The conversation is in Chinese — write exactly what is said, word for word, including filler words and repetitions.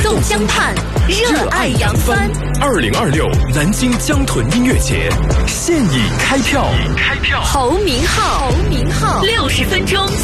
动江畔，热爱扬帆。 二零二六南京江豚音乐节现已开票，开票。 侯明昊，侯明昊，六十分钟